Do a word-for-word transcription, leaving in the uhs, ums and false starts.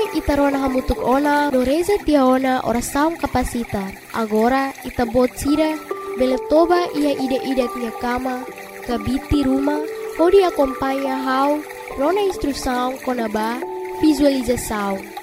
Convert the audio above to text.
itarona hamutuk ona no reza tiaona oração kapasita. Agora itabot sira beletoba ia ide-ide tia kama kabiti rumah pode acompanhar how rona instrução konaba visualização.